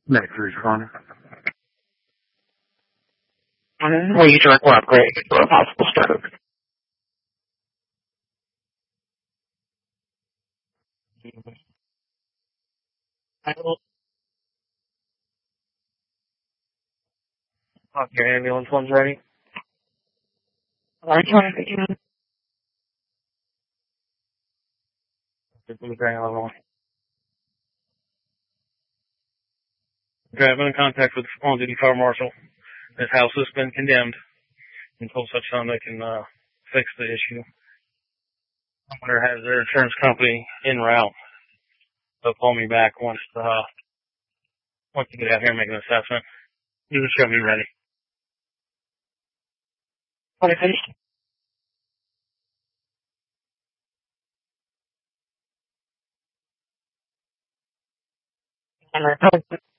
Next responder. Will you direct one upgrade for a possible stroke? Okay, ambulance one's ready. Alright, trying to get you in. Okay, I've been in contact with the on-duty fire marshal. This house has been condemned until such time they can fix the issue. Homeowner has their insurance company en route. They'll call me back once you get out here and make an assessment. You just gotta be ready. Okay, finished.